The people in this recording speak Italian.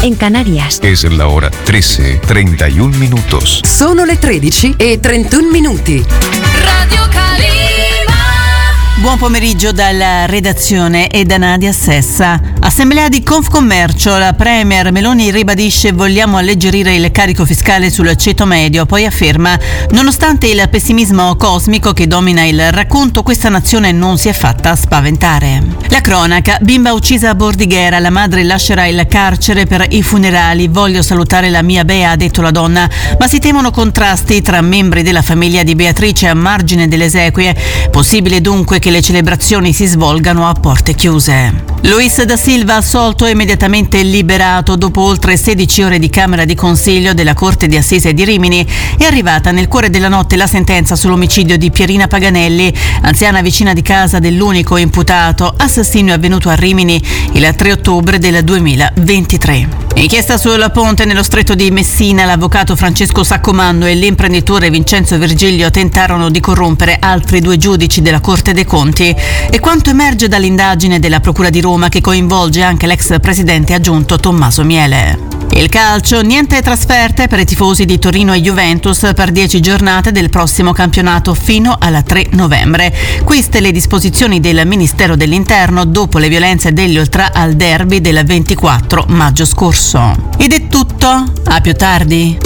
en Canarias. Es la hora 13:31 minutos. Sono le 13:31. Radio Calima. Buon pomeriggio dalla redazione e da Nadia Sessa. Assemblea di Confcommercio, la Premier Meloni ribadisce: vogliamo alleggerire il carico fiscale sul ceto medio, poi afferma: nonostante il pessimismo cosmico che domina il racconto, questa nazione non si è fatta spaventare. La cronaca: bimba uccisa a Bordighera, la madre lascerà il carcere per i funerali, voglio salutare la mia Bea, ha detto la donna, ma si temono contrasti tra membri della famiglia di Beatrice a margine delle esequie, possibile dunque che le celebrazioni si svolgano a porte chiuse. Luis da Silva assolto e immediatamente liberato dopo oltre 16 ore di Camera di Consiglio della Corte di Assise di Rimini. È arrivata nel cuore della notte la sentenza sull'omicidio di Pierina Paganelli, anziana vicina di casa dell'unico imputato, assassinio avvenuto a Rimini il 3 ottobre del 2023. Inchiesta sul ponte nello stretto di Messina, l'avvocato Francesco Saccomanno e l'imprenditore Vincenzo Virgilio tentarono di corrompere altri 2 giudici della Corte dei Conti. E quanto emerge dall'indagine della Procura di Roma, che coinvolge anche l'ex presidente aggiunto Tommaso Miele. Il calcio: niente trasferte per i tifosi di Torino e Juventus per 10 giornate del prossimo campionato fino al 3 novembre. Queste le disposizioni del Ministero dell'Interno dopo le violenze degli ultra al derby del 24 maggio scorso. Ed è tutto, a più tardi.